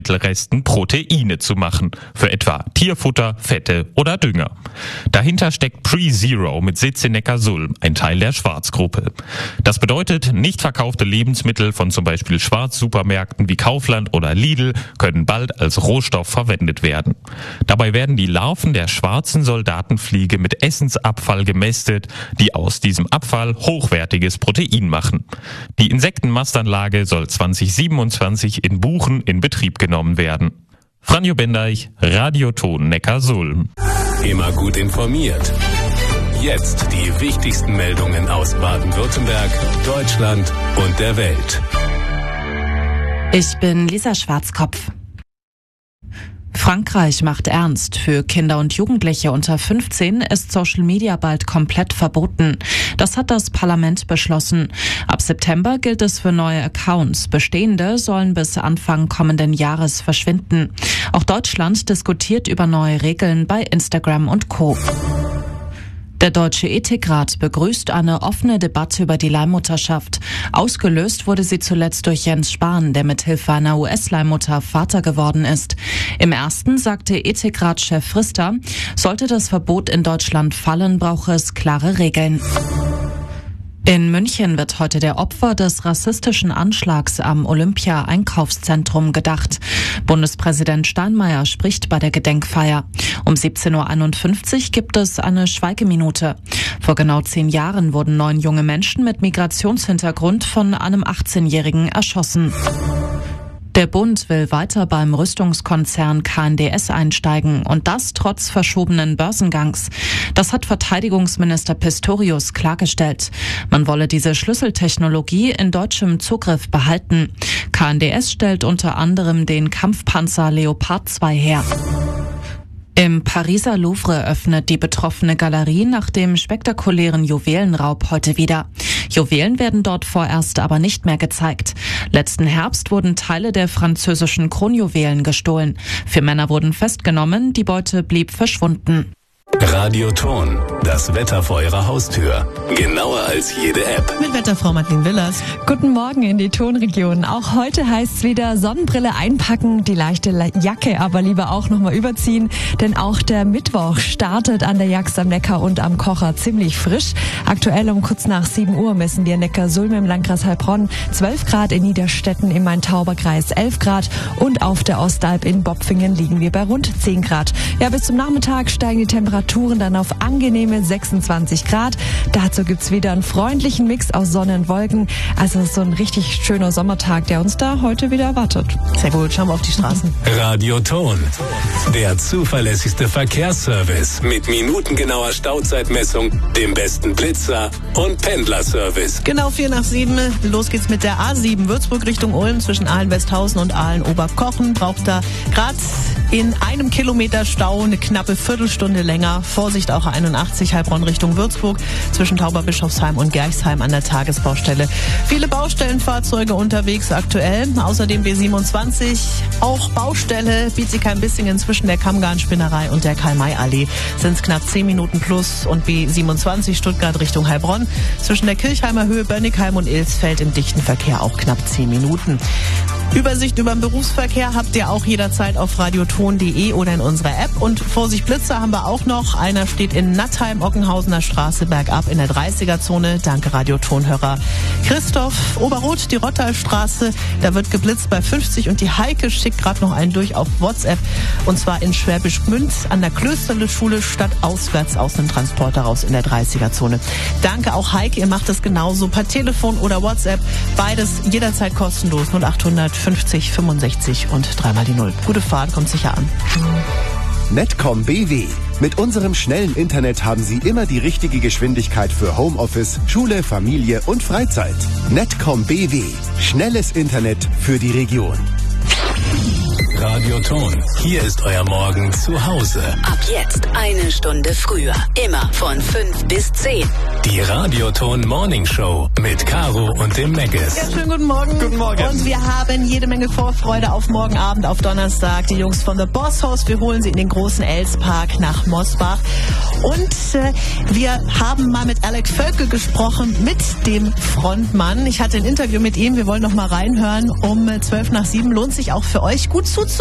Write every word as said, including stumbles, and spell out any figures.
Resten Proteine zu machen, für etwa Tierfutter, Fette oder Dünger. Dahinter steckt PreZero mit Sitz in Neckarsulm, ein Teil der Schwarz-Gruppe. Das bedeutet, nicht verkaufte Lebensmittel von zum Beispiel Schwarz-Supermärkten wie Kaufland oder Lidl können bald als Rohstoff verwendet werden. Dabei werden die Larven der schwarzen Soldatenfliege mit Essensabfall gemästet, die aus diesem Abfall hochwertiges Protein machen. Die Insektenmastanlage soll zwanzig siebenundzwanzig in Buchen in Betrieb genommen werden. Franjo Bendeich, Radioton Neckarsulm. Immer gut informiert. Jetzt die wichtigsten Meldungen aus Baden-Württemberg, Deutschland und der Welt. Ich bin Lisa Schwarzkopf. Frankreich macht ernst. Für Kinder und Jugendliche unter fünfzehn ist Social Media bald komplett verboten. Das hat das Parlament beschlossen. Ab September gilt es für neue Accounts. Bestehende sollen bis Anfang kommenden Jahres verschwinden. Auch Deutschland diskutiert über neue Regeln bei Instagram und Co. Der Deutsche Ethikrat begrüßt eine offene Debatte über die Leihmutterschaft. Ausgelöst wurde sie zuletzt durch Jens Spahn, der mithilfe einer U S-Leihmutter Vater geworden ist. Im ersten sagte Ethikrat-Chef Frister, sollte das Verbot in Deutschland fallen, brauche es klare Regeln. In München wird heute der Opfer des rassistischen Anschlags am Olympia-Einkaufszentrum gedacht. Bundespräsident Steinmeier spricht bei der Gedenkfeier. Um siebzehn Uhr einundfünfzig gibt es eine Schweigeminute. Vor genau zehn Jahren wurden neun junge Menschen mit Migrationshintergrund von einem achtzehnjährigen erschossen. Der Bund will weiter beim Rüstungskonzern K N D S einsteigen und das trotz verschobenen Börsengangs. Das hat Verteidigungsminister Pistorius klargestellt. Man wolle diese Schlüsseltechnologie in deutschem Zugriff behalten. K N D S stellt unter anderem den Kampfpanzer Leopard zwei her. Im Pariser Louvre öffnet die betroffene Galerie nach dem spektakulären Juwelenraub heute wieder. Juwelen werden dort vorerst aber nicht mehr gezeigt. Letzten Herbst wurden Teile der französischen Kronjuwelen gestohlen. Vier Männer wurden festgenommen, die Beute blieb verschwunden. Radioton, das Wetter vor Ihrer Haustür. Genauer als jede App. Mit Wetterfrau Madeleine Willers. Guten Morgen in die Tonregion. Auch heute heißt es wieder Sonnenbrille einpacken, die leichte Jacke aber lieber auch nochmal überziehen. Denn auch der Mittwoch startet an der Jagst am Neckar und am Kocher ziemlich frisch. Aktuell um kurz nach sieben Uhr messen wir in Neckarsulm im Landkreis Heilbronn zwölf Grad, in Niederstetten im Main-Tauber-Kreis elf Grad und auf der Ostalb in Bopfingen liegen wir bei rund zehn Grad. Ja, bis zum Nachmittag steigen die Temperaturen dann auf angenehme sechsundzwanzig Grad. Dazu gibt's wieder einen freundlichen Mix aus Sonne und Wolken. Also so ein richtig schöner Sommertag, der uns da heute wieder erwartet. Sehr gut, schauen wir auf die Straßen. Radioton, der zuverlässigste Verkehrsservice mit minutengenauer Stauzeitmessung, dem besten Blitzer und Pendlerservice. Genau vier nach sieben. Los geht's mit der A sieben Würzburg Richtung Ulm zwischen Aalen-Westhausen und Aalen-Oberkochen. Braucht da gerade in einem Kilometer Stau eine knappe Viertelstunde länger. Vorsicht auch einundachtzig Heilbronn Richtung Würzburg zwischen Tauberbischofsheim und Gerchsheim an der Tagesbaustelle. Viele Baustellenfahrzeuge unterwegs aktuell. Außerdem B siebenundzwanzig, auch Baustelle Bietigheim-Bissingen zwischen der Kammgarnspinnerei und der Karl-May-Allee sind es knapp zehn Minuten plus und B siebenundzwanzig Stuttgart Richtung Heilbronn zwischen der Kirchheimer Höhe, Bönnigheim und Ilsfeld im dichten Verkehr auch knapp zehn Minuten. Übersicht über den Berufsverkehr habt ihr auch jederzeit auf radioton punkt de oder in unserer App. Und Vorsicht Blitzer haben wir auch noch. Einer steht in Nattheim, Ockenhausener Straße bergab in der dreißiger-Zone. Danke Radiotonhörer Christoph. Oberroth, die Rottalstraße, da wird geblitzt bei fünfzig und die Heike schickt gerade noch einen durch auf WhatsApp. Und zwar in Schwäbisch Gmünd an der Klösterle-Schule statt auswärts aus dem Transporter raus in der dreißiger-Zone. Danke auch Heike, ihr macht das genauso per Telefon oder WhatsApp. Beides jederzeit kostenlos. null achthundert fünfzig fünfundsechzig und dreimal die Null. Gute Fahrt, kommt sicher an. Netcom B W. Mit unserem schnellen Internet haben Sie immer die richtige Geschwindigkeit für Homeoffice, Schule, Familie und Freizeit. Netcom B W. Schnelles Internet für die Region. Radio Radioton. Hier ist euer Morgen zu Hause. Ab jetzt eine Stunde früher. Immer von fünf bis zehn. Die Radioton Morning Show mit Caro und dem Meggis. Ja, schönen guten Morgen. Guten Morgen. Und wir haben jede Menge Vorfreude auf morgen Abend, auf Donnerstag. Die Jungs von The Boss House, wir holen sie in den großen Elspark nach Mosbach. Und äh, wir haben mal mit Alex Völkel gesprochen, mit dem Frontmann. Ich hatte ein Interview mit ihm, wir wollen noch mal reinhören. Um zwölf nach sieben lohnt sich auch für euch gut zuzuhören.